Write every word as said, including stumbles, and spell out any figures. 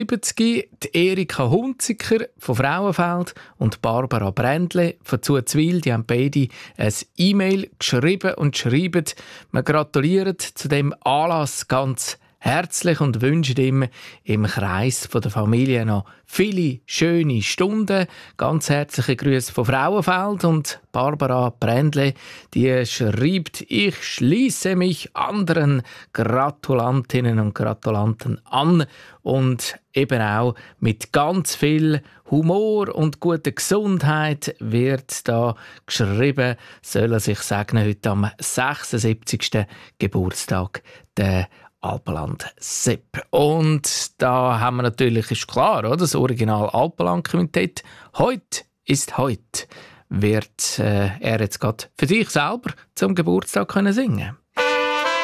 siebzig, die Erika Hunziker von Frauenfeld und Barbara Brändle von Zuzwil, die haben beide ein E-Mail geschrieben und schreiben, wir gratulieren zu dem Anlass ganz herzlich und wünschen ihm im Kreis von der Familie noch viele schöne Stunden. Ganz herzliche Grüße von Frauenfeld und Barbara Brändle, die schreibt, ich schließe mich anderen Gratulantinnen und Gratulanten an und eben auch mit ganz viel Humor und guter Gesundheit wird da geschrieben, soll er sich segnen heute am sechsundsiebzigsten Geburtstag der Alpenland Sepp. Und da haben wir natürlich, ist klar, oder? Das Original Alpenland Quintett. Heute ist heute. Wird äh, er jetzt gerade für dich selber zum Geburtstag können singen?